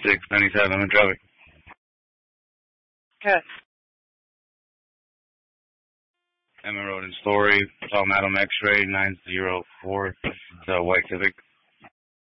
697, I'm in traffic. Good. Emmett Road in Story, Tom Adam X-Ray 904, the White Civic.